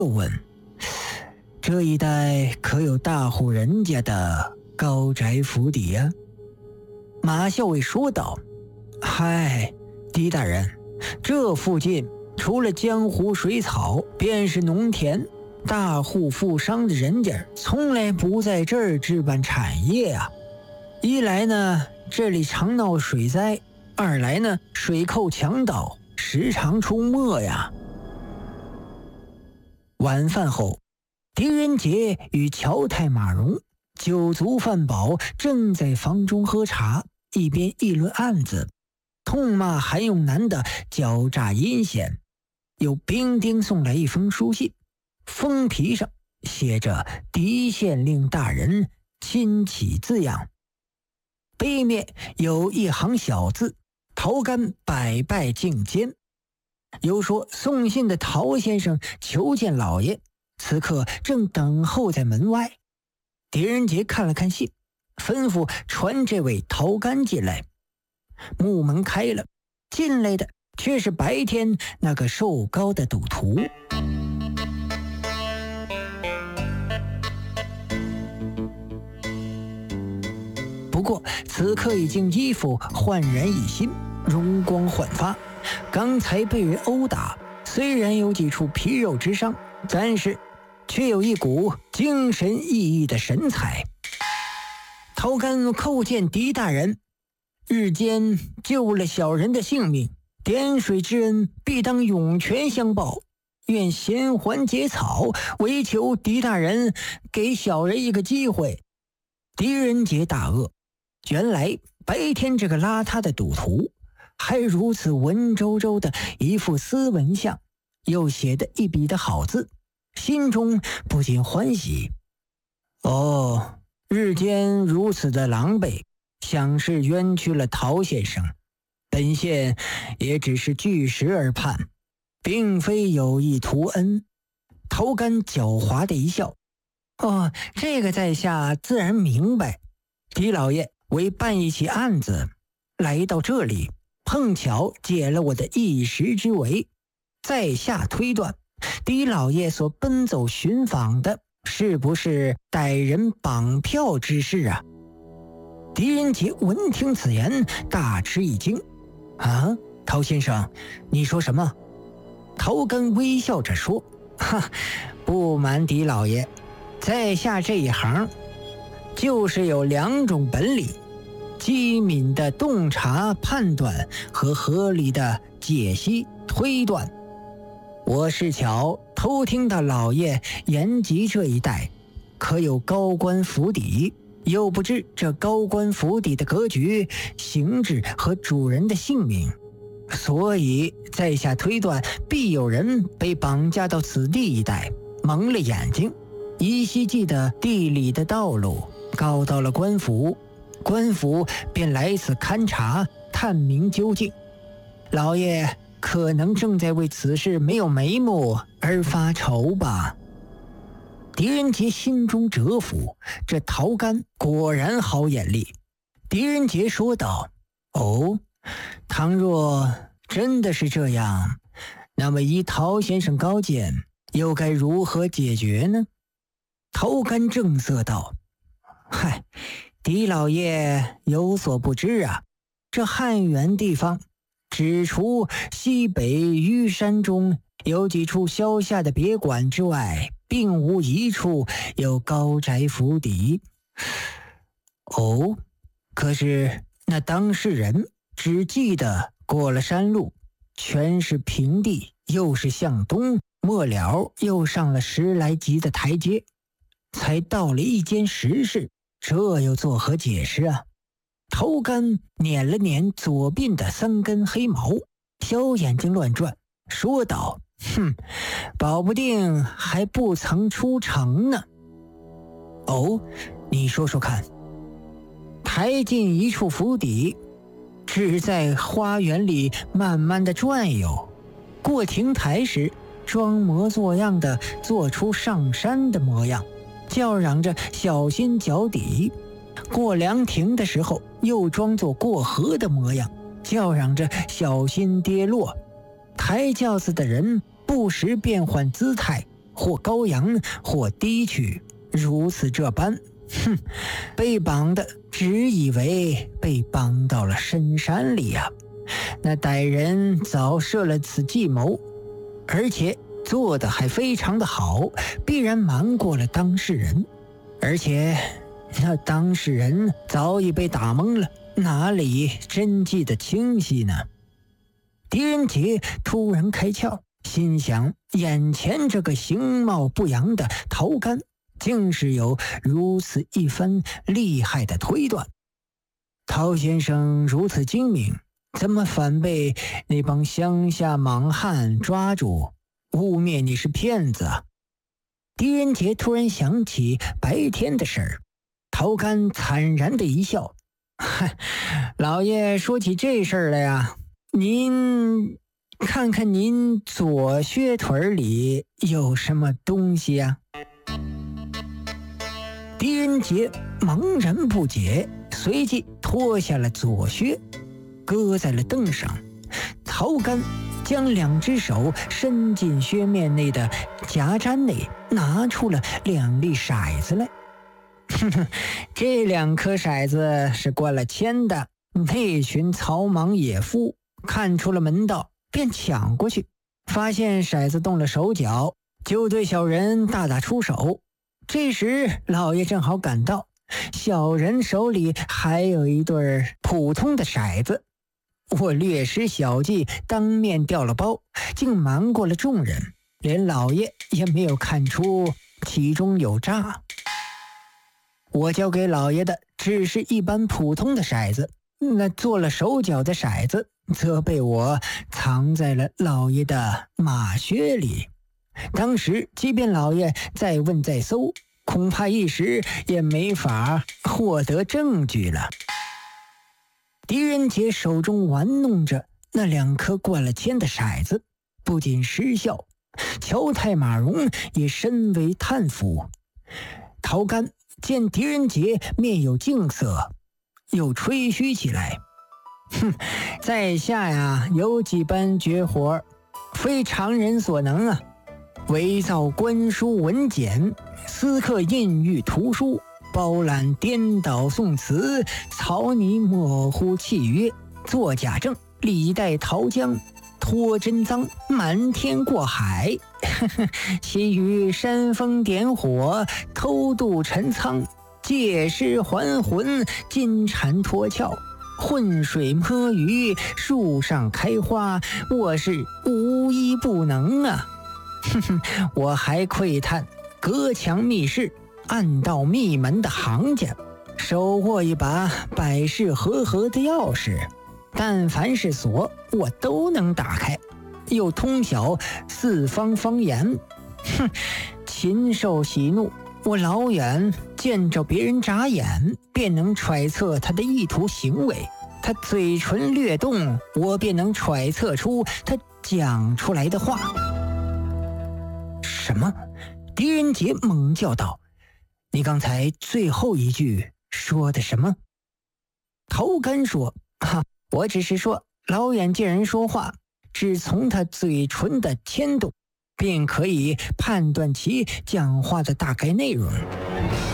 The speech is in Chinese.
又问：“这一带可有大户人家的高宅府邸呀？”马校尉说道：“嗨，狄大人，这附近除了江湖水草，便是农田。大户富商的人家从来不在这儿置办产业啊。一来呢，这里常闹水灾；二来呢，水寇强盗时常出没呀。”晚饭后，狄仁杰与乔太马荣酒足饭饱，正在房中喝茶，一边议论案子，痛骂韩永南的狡诈阴险。有兵丁送来一封书信，封皮上写着“狄县令大人亲启”字样，背面有一行小字：“陶干百拜觐监。”有说送信的陶先生求见老爷，此刻正等候在门外。狄仁杰看了看信，吩咐传这位陶干进来。木门开了，进来的却是白天那个瘦高的赌徒。不过此刻已经衣服焕然一新，容光焕发。刚才被人殴打，虽然有几处皮肉之伤，但是却有一股精神奕奕的神采。陶干叩见狄大人，日间救了小人的性命，点水之恩必当涌泉相报，愿衔环结草，唯求狄大人给小人一个机会。狄仁杰大愕，原来白天这个邋遢的赌徒还如此文绉绉的一副斯文相，又写得一笔的好字，心中不禁欢喜。哦，日间如此的狼狈，想是冤屈了陶先生。本县也只是据实而判，并非有意图恩。陶干狡猾的一笑：“哦，这个在下自然明白。狄老爷为办一起案子来到这里，碰巧解了我的一时之围。在下推断，狄老爷所奔走寻访的是不是逮人绑票之事啊？”狄仁杰闻听此言，大吃一惊：“啊，陶先生，你说什么？”陶干微笑着说：“哈，不瞒狄老爷，在下这一行就是有两种本领：机敏的洞察判断和合理的解析推断。我是巧偷听到老爷延吉这一带可有高官府邸，又不知这高官府邸的格局、形制和主人的姓名，所以在下推断必有人被绑架到此地一带，蒙了眼睛，依稀记得地理的道路，告到了官府，官府便来此勘察，探明究竟。老爷可能正在为此事没有眉目而发愁吧。”狄仁杰心中折服，这陶干果然好眼力。狄仁杰说道：“哦，倘若真的是这样，那么依陶先生高见，又该如何解决呢？”陶干正色道：“嗨，狄老爷有所不知啊，这汉源地方，只除西北虞山中有几处消夏的别馆之外，并无一处有高宅府邸。”“哦，可是那当事人只记得过了山路，全是平地，又是向东，末了又上了10来级的台阶，才到了一间石室，这又作何解释啊？”陶干捻了捻左鬓的3根黑毛，小眼睛乱转，说道：“哼，保不定还不曾出城呢。”“哦，你说说看。”“抬进一处府邸，只在花园里慢慢的转悠，过亭台时装模作样的做出上山的模样，叫嚷着小心脚底；过凉亭的时候又装作过河的模样，叫嚷着小心跌落。抬轿子的人不时变换姿态， 或高扬，或低曲，如此这般。被绑的只以为被绑到了深山里啊！那歹人早设了此计谋，而且做得还非常的好，必然瞒过了当事人。而且那当事人早已被打懵了，哪里真记得清晰呢？狄仁杰突然开窍，心想眼前这个形貌不扬的陶干竟是有如此一番厉害的推断。陶先生如此精明，怎么反被那帮乡下莽汉抓住，污蔑你是骗子啊？狄仁杰突然想起白天的事儿，陶干惨然的一笑：“嗨，老爷说起这事儿来呀，您看看您左靴腿里有什么东西呀？”狄仁杰茫然不解，随即脱下了左靴，搁在了凳上。陶干将两只手伸进靴面内的夹毡内，拿出了2粒骰子来。这2颗骰子是灌了铅的。那群草莽野夫看出了门道，便抢过去，发现骰子动了手脚，就对小人大打出手。这时老爷正好赶到，小人手里还有一对普通的骰子。我略施小计，当面调了包，竟瞒过了众人，连老爷也没有看出其中有诈。我交给老爷的只是一般普通的骰子，那做了手脚的骰子则被我藏在了老爷的马靴里。当时即便老爷再问再搜，恐怕一时也没法获得证据了。狄仁杰手中玩弄着那2颗灌了铅的骰子，不仅失效，乔太马荣也深为叹服。陶干见狄仁杰面有敬色，又吹嘘起来：“在下呀有几般绝活，非常人所能啊！伪造官书文简，私刻印玉图书，包揽颠倒宋词，草拟模糊契约，作假证，李代桃僵，脱真赃，瞒天过海，其余煽风点火，偷渡陈仓，借尸还魂，金蝉脱壳，浑水摸鱼，树上开花，我是无一不能啊！我还窥探隔墙密室，暗道密门的行家，手握一把百事合合的钥匙，但凡是锁我都能打开，又通晓四方方言。禽兽喜怒，我老远见着别人眨眼，便能揣测他的意图行为；他嘴唇略动，我便能揣测出他讲出来的话。什么？狄仁杰猛叫道：“你刚才最后一句说的什么？”陶干说：“我只是说，老远见人说话，只从他嘴唇的牵动，便可以判断其讲话的大概内容。”